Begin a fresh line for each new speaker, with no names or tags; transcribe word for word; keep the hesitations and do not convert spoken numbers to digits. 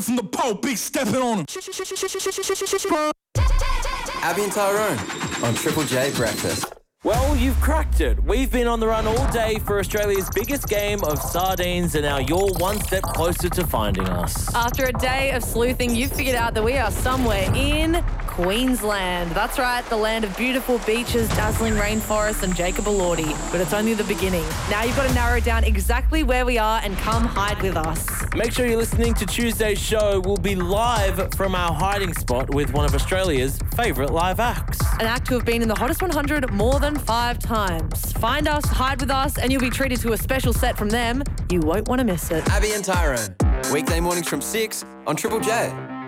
From the pole, big stepping on him.
Abby and Tyrone on Triple J Breakfast.
Well, you've cracked it. We've been on the run all day for Australia's biggest game of sardines, and now you're one step closer to finding us.
After a day of sleuthing, you've figured out that we are somewhere in Queensland. That's right, the land of beautiful beaches, dazzling rainforests and Jacob Elordi. But it's only the beginning. Now you've got to narrow down exactly where we are and come hide with us.
Make sure you're listening to Tuesday's show. We'll be live from our hiding spot with one of Australia's favourite live acts.
An act who have been in the Hottest one hundred more than five times. Find us, hide with us, and you'll be treated to a special set from them. You won't want to miss it.
Abby and Tyrone, weekday mornings from six on Triple J.